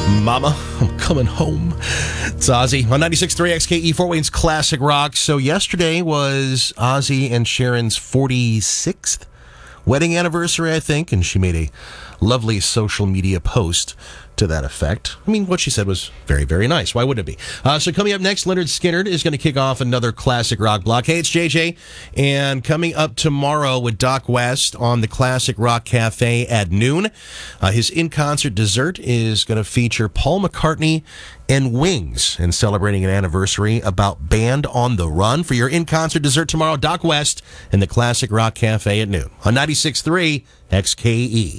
Mama, I'm coming home. It's Ozzy on 96.3 XKE Fort Wayne's Classic Rock. So yesterday was Ozzy and Sharon's 46th wedding anniversary, I think, and she made a lovely social media post to that effect. I mean, what she said was very, very nice. Why wouldn't it be? So coming up next, Leonard Skinner is going to kick off another classic rock block. Hey, it's JJ, and coming up tomorrow with Doc West on the Classic Rock Cafe at noon. His in-concert dessert is going to feature Paul McCartney and Wings, and celebrating an anniversary about Band on the Run. For your in-concert dessert tomorrow, Doc West in the Classic Rock Cafe at noon on 96.3 XKE.